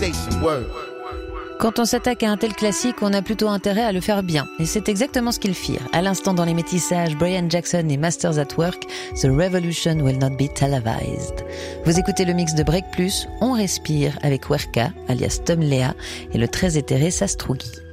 station. Word. Quand on s'attaque à un tel classique, on a plutôt intérêt à le faire bien. Et c'est exactement ce qu'ils firent. À l'instant dans les métissages, Brian Jackson et Masters at Work, The Revolution Will Not Be Televised. Vous écoutez le mix de Break Plus, on respire avec Werka, alias Tom Lea, et le très éthéré Sastrugi.